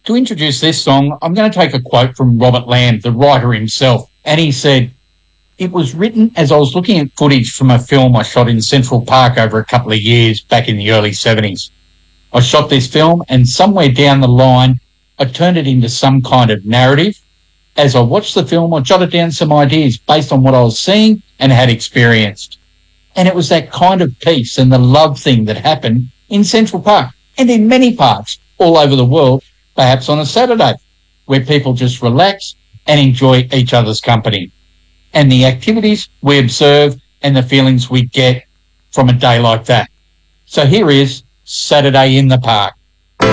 To introduce this song, I'm going to take a quote from Robert Lamb, the writer himself, and he said, "It was written as I was looking at footage from a film I shot in Central Park over a couple of years back in the early 70s. I shot this film and somewhere down the line, I turned it into some kind of narrative. As I watched the film, I jotted down some ideas based on what I was seeing and had experienced. And it was that kind of peace and the love thing that happened in Central Park and in many parks all over the world, perhaps on a Saturday, where people just relax and enjoy each other's company. And the activities we observe and the feelings we get from a day like that. So here is Saturday in the Park."